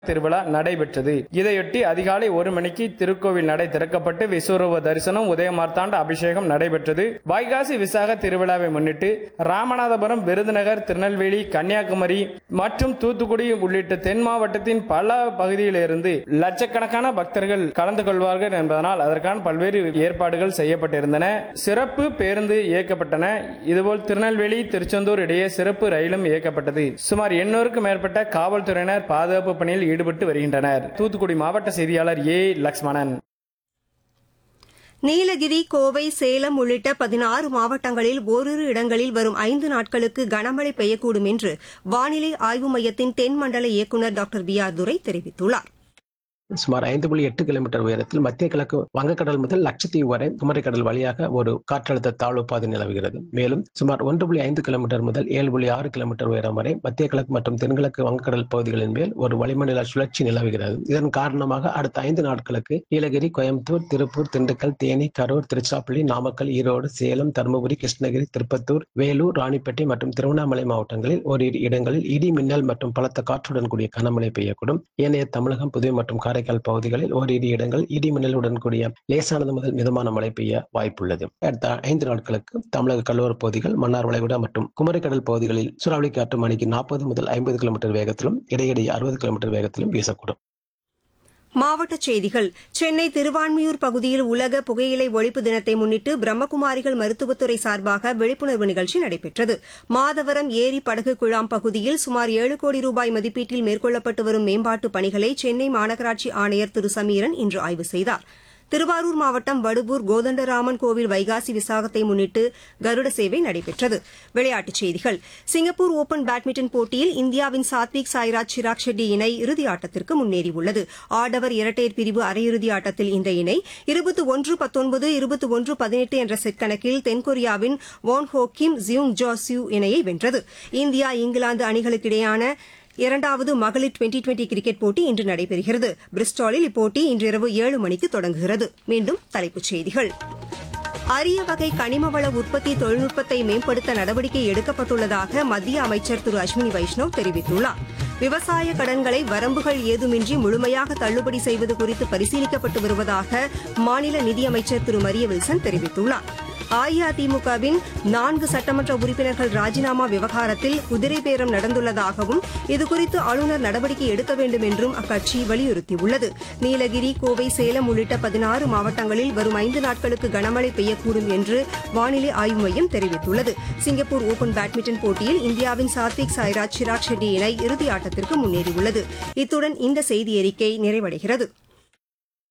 திருவிழா நடைபெற்றது. இதையொட்டி அதிகாலை 1 மணிக்கு திருக்கோவில் நடை திறக்கப்பட்டு விஸ்வரூப தரிசனம், உதயமார்த்தாண்ட அபிஷேகம் நடைபெற்றது. வைகாசி விசாக திருவிழாவை முன்னிட்டு ராமநாதபுரம், விருதுநகர், திருநெல்வேலி, கன்னியாகுமரி மற்றும் தூத்துக்குடி உள்ளிட்ட தென் மாவட்டத்தின் பல பகுதியிலிருந்து லட்சக்கணக்கான பக்தர்கள் கலந்து கொள்வார்கள் என்பதனால் அதற்கான பல்வேறு ஏற்பாடுகள் செய்யப்பட்டிருந்தன. சிறப்பு பேருந்து இயக்கப்பட்டன. இதுபோல் திருநெல்வேலி, திருச்செந்தூர் இடையே சிறப்பு ரயிலும் இயக்கப்பட்டது. சுமார் 800க்கும் மேற்பட்ட காவல்துறையினர் பாதுகாப்பு பணியில் ஈடுபட்டு வருகின்றனர். தூத்துக்குடி மாவட்ட செய்தியாளர் ஏ. லக்ஷ்மணன். நீலகிரி, கோவை, சேலம் உள்ளிட்ட 16 மாவட்டங்களில் ஓரிரு இடங்களில் வரும் 5 நாட்களுக்கு கனமழை பெய்யக்கூடும் என்று வானிலை ஆய்வு மையத்தின் தென்மண்டல இயக்குநர் டாக்டர் பி. ஆர். துரை தெரிவித்துள்ளார். சுமார் 5.8 கிலோமீட்டர் உயரத்தில் மத்திய கிழக்கு வங்கக்கடல் முதல் லட்சத்தீவு வரை குமரிக்கடல் வழியாக ஒரு காற்றழுத்த தாழ்வு பாதை நிலவுகிறது. மேலும் சுமார் 1.5 கிலோமீட்டர் முதல் 7.6 கிலோமீட்டர் உயரம் வரை மத்திய கிழக்கு மற்றும் தென்கிழக்கு வங்கக்கடல் பகுதிகளின் மேல் ஒரு வளிமண்டல சுழற்சி நிலவுகிறது. இதன் காரணமாக அடுத்த 5 நாட்களுக்கு நீலகிரி, கோயம்புத்தூர், திருப்பூர், திண்டுக்கல், தேனி, கரூர், திருச்சிராப்பள்ளி, நாமக்கல், ஈரோடு, சேலம், தருமபுரி, கிருஷ்ணகிரி, திருப்பத்தூர், வேலூர், ராணிப்பேட்டை மற்றும் திருவண்ணாமலை மாவட்டங்களில் ஓரிரு இடங்களில் இடி, மின்னல் மற்றும் பலத்த காற்றுடன் கூடிய கனமழை பெய்யக்கூடும். ஏனைய தமிழகம், புதுவை மற்றும் காரைக்கால் பகுதிகளில் ஓரிரு இடங்கள் இடி மின்னலுடன் கூடிய லேசானது முதல் மிதமான மழை பெய்ய வாய்ப்புள்ளது. அடுத்த 5 நாட்களுக்கு தமிழக கடலோர பகுதிகள், மன்னார் வளைகுடா மற்றும் குமரிக்கடல் பகுதிகளில் சூறாவளி காற்று மணிக்கு 40 முதல் 50 கிலோமீட்டர் வேகத்திலும் இடையிடையே 60 கிலோமீட்டர் வேகத்திலும் வீசக்கூடும். மாவட்டச் செய்திகள். சென்னை திருவான்மியூர் பகுதியில் உலக புகையிலை ஒழிப்பு தினத்தை முன்னிட்டு பிரம்மகுமாரிகள் மருத்துவத்துறை சார்பாக விழிப்புணர்வு நிகழ்ச்சி நடைபெற்றது. மாதவரம் ஏரி படகு குழாம் பகுதியில் சுமார் 7 கோடி ரூபாய் மதிப்பீட்டில் மேற்கொள்ளப்பட்டு வரும் மேம்பாட்டுப் பணிகளை சென்னை மாநகராட்சி ஆணையர் திரு சமீரன் இன்று ஆய்வு செய்தார். திருவாரூர் மாவட்டம் வடுவூர் கோதண்டராமன் கோவில் வைகாசி விசாகத்தை முன்னிட்டு கருட சேவை நடைபெற்றது. விளையாட்டுச் செய்திகள். சிங்கப்பூர் ஓபன் பேட்மிண்டன் போட்டியில் இந்தியாவின் சாத்விக் சாய்ராஜ், சிராக் ஷெட்டி இணை இறுதி ஆட்டத்திற்கு முன்னேறியுள்ளது. ஆடவர் இரட்டையர் பிரிவு அரையிறுதி ஆட்டத்தில் இந்த இணை 21-19, 21-18 என்ற செட் கணக்கில் தென்கொரியாவின் வான் ஹோ கிம் ஜியூங் ஜோ சியூ இணையை வென்றது. இந்தியா, இங்கிலாந்து அணிகளுக்கிடையான 2வது மகளிர் டுவெண்டி கிரிக்கெட் போட்டி இன்று நடைபெறுகிறது. பிரிஸ்டாலில் இப்போட்டி இன்றிரவு 7 மணிக்கு தொடங்குகிறது. மீண்டும் தலைப்புச் செய்திகள். அரிய வகை கனிமவள உற்பத்தி தொழில்நுட்பத்தை மேம்படுத்த நடவடிக்கை எடுக்கப்பட்டுள்ளதாக மத்திய அமைச்சர் திரு அஸ்வினி வைஷ்ணவ் தெரிவித்துள்ளார். விவசாய கடன்களை வரம்புகள் ஏதுமின்றி முழுமையாக தள்ளுபடி செய்வது குறித்து பரிசீலிக்கப்பட்டு வருவதாக மாநில நிதியமைச்சர் திரு மரிய வில்சன் தெரிவித்துள்ளார். அஇஅதிமுகவின் 4 சட்டமன்ற உறுப்பினர்கள் ராஜினாமா விவகாரத்தில் குதிரை பேரம் நடந்துள்ளதாகவும் இதுகுறித்து ஆளுநர் நடவடிக்கை எடுக்க வேண்டும் என்றும் அக்கட்சி வலியுறுத்தியுள்ளது. நீலகிரி, கோவை, சேலம் உள்ளிட்ட 16 மாவட்டங்களில் வரும் 5 நாட்களுக்கு கனமழை பெய்யக்கூடும் என்று வானிலை ஆய்வு மையம் தெரிவித்துள்ளது. சிங்கப்பூர் ஓபன் பேட்மிண்டன் போட்டியில் இந்தியாவின் சாத்விக் சாய்ராஜ், சிராக் ஷெட்டி இணை இறுதி ஆட்டத்திற்கு முன்னேறியுள்ளது. இத்துடன் இந்த செய்தி அறிக்கை நிறைவடைகிறது.